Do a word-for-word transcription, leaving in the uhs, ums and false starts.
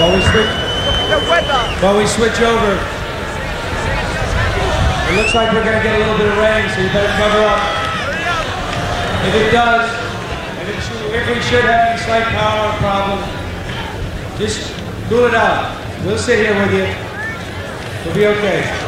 While we switch, while we switch over, it looks like we're going to get a little bit of rain, so you better cover up. If it does, if, it should, if we should have any slight power problem, just cool it out. We'll sit here with you. We'll be okay.